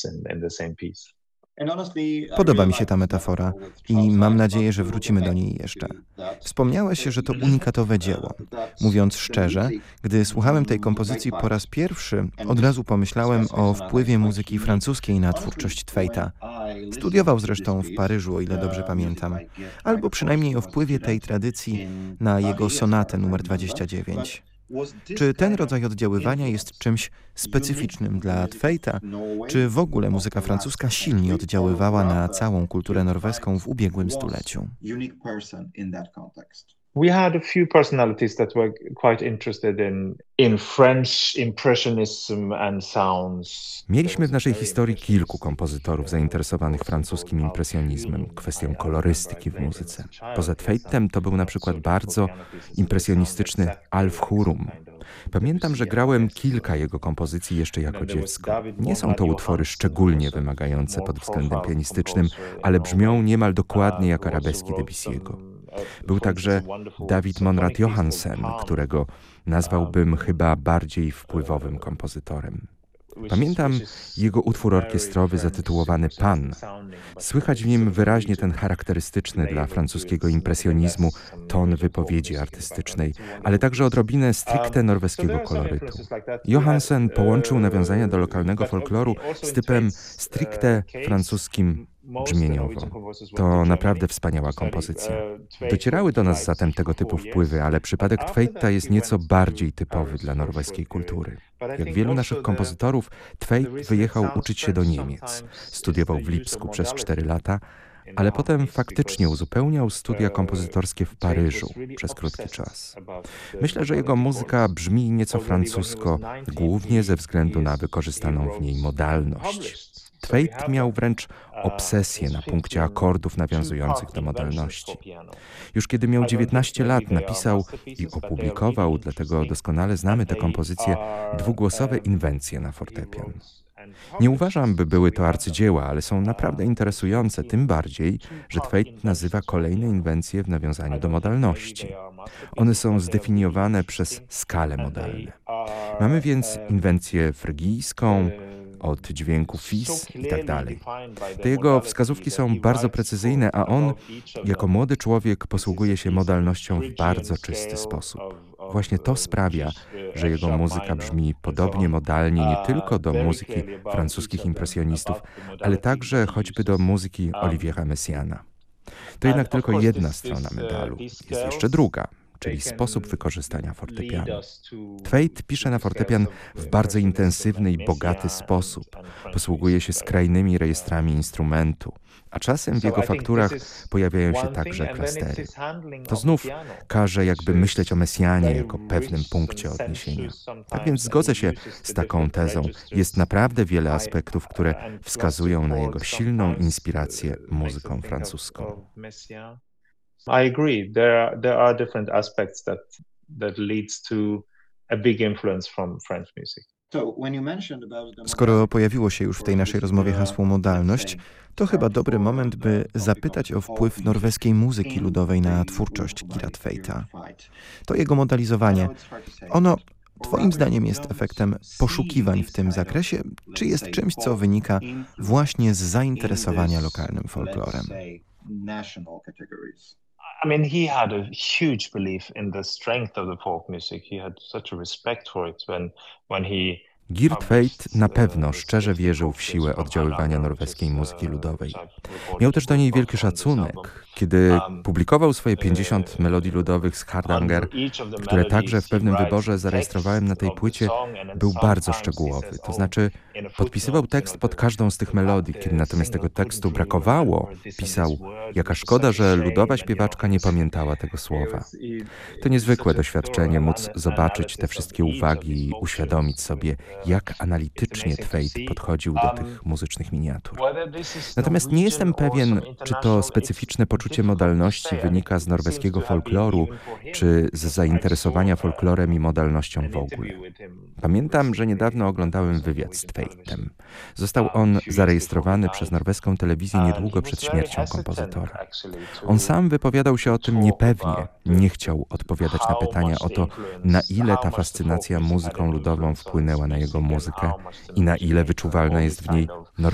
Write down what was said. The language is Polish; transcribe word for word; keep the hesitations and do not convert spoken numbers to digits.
Podoba mi się ta metafora i mam nadzieję, że wrócimy do niej jeszcze. Wspomniałeś, że to unikatowe dzieło. Mówiąc szczerze, gdy słuchałem tej kompozycji po raz pierwszy, od razu pomyślałem o wpływie muzyki francuskiej na twórczość Twaita. Studiował zresztą w Paryżu, o ile dobrze pamiętam, albo przynajmniej o wpływie tej tradycji na jego sonatę numer dwadzieścia dziewięć. Czy ten rodzaj oddziaływania jest czymś specyficznym dla Twaita, czy w ogóle muzyka francuska silnie oddziaływała na całą kulturę norweską w ubiegłym stuleciu? We had a few personalities that were quite interested in, in French impressionism and sounds. Mieliśmy w naszej historii kilku kompozytorów zainteresowanych francuskim impresjonizmem, kwestią kolorystyki w muzyce. Poza Twaitem to był na przykład bardzo impresjonistyczny Alf Hurum. Pamiętam, że grałem kilka jego kompozycji jeszcze jako dziecko. Nie są to utwory szczególnie wymagające pod względem pianistycznym, ale brzmią niemal dokładnie jak arabeski Debussy'ego. Był także David Monrad Johansen, którego nazwałbym chyba bardziej wpływowym kompozytorem. Pamiętam jego utwór orkiestrowy zatytułowany Pan. Słychać w nim wyraźnie ten charakterystyczny dla francuskiego impresjonizmu ton wypowiedzi artystycznej, ale także odrobinę stricte norweskiego kolorytu. Johansen połączył nawiązania do lokalnego folkloru z typem stricte francuskim brzmieniowo. To naprawdę wspaniała kompozycja. Docierały do nas zatem tego typu wpływy, ale przypadek Twaita jest nieco bardziej typowy dla norweskiej kultury. Jak wielu naszych kompozytorów, Tveit wyjechał uczyć się do Niemiec. Studiował w Lipsku przez cztery lata, ale potem faktycznie uzupełniał studia kompozytorskie w Paryżu przez krótki czas. Myślę, że jego muzyka brzmi nieco francusko, głównie ze względu na wykorzystaną w niej modalność. Tveit miał wręcz obsesję na punkcie akordów nawiązujących do modalności. Już kiedy miał dziewiętnaście lat, napisał i opublikował, dlatego doskonale znamy tę kompozycję, dwugłosowe inwencje na fortepian. Nie uważam, by były to arcydzieła, ale są naprawdę interesujące, tym bardziej, że Tveit nazywa kolejne inwencje w nawiązaniu do modalności. One są zdefiniowane przez skale modalne. Mamy więc inwencję frygijską, od dźwięku fis i tak dalej. Te jego wskazówki są bardzo precyzyjne, a on, jako młody człowiek, posługuje się modalnością w bardzo czysty sposób. Właśnie to sprawia, że jego muzyka brzmi podobnie modalnie nie tylko do muzyki francuskich impresjonistów, ale także choćby do muzyki Oliviera Messiaena. To jednak tylko jedna strona medalu. Jest jeszcze druga, czyli sposób wykorzystania fortepianu. Tveit pisze na fortepian w bardzo intensywny i bogaty sposób. Posługuje się skrajnymi rejestrami instrumentu, a czasem w jego fakturach pojawiają się także klastery. To znów każe jakby myśleć o Messiaenie jako pewnym punkcie odniesienia. Tak więc zgodzę się z taką tezą. Jest naprawdę wiele aspektów, które wskazują na jego silną inspirację muzyką francuską. I agree. There are, there are different aspects that that leads to a big influence from French music. Skoro pojawiło się już w tej naszej rozmowie hasło modalność, to chyba dobry moment, by zapytać o wpływ norweskiej muzyki ludowej na twórczość Kira Tveita. To jego modalizowanie, ono twoim zdaniem jest efektem poszukiwań w tym zakresie, czy jest czymś, co wynika właśnie z zainteresowania lokalnym folklorem? I mean, he had a huge belief in the strength of the folk music. He had such a respect for it when, when he Gir Tveit na pewno szczerze wierzył w siłę oddziaływania norweskiej muzyki ludowej. Miał też do niej wielki szacunek. Kiedy publikował swoje pięćdziesiąt melodii ludowych z Hardanger, które także w pewnym wyborze zarejestrowałem na tej płycie, był bardzo szczegółowy. To znaczy podpisywał tekst pod każdą z tych melodii. Kiedy natomiast tego tekstu brakowało, pisał: jaka szkoda, że ludowa śpiewaczka nie pamiętała tego słowa. To niezwykłe doświadczenie móc zobaczyć te wszystkie uwagi i uświadomić sobie, jak analitycznie Tveit podchodził do tych muzycznych miniatur. Natomiast nie jestem pewien, czy to specyficzne poczucie modalności wynika z norweskiego folkloru, czy z zainteresowania folklorem i modalnością w ogóle. Pamiętam, że niedawno oglądałem wywiad z Tveitem. Został on zarejestrowany przez norweską telewizję niedługo przed śmiercią kompozytora. On sam wypowiadał się o tym niepewnie, nie chciał odpowiadać na pytania o to, na ile ta fascynacja muzyką ludową wpłynęła na jego muzykę i na ile wyczuwalna jest w niej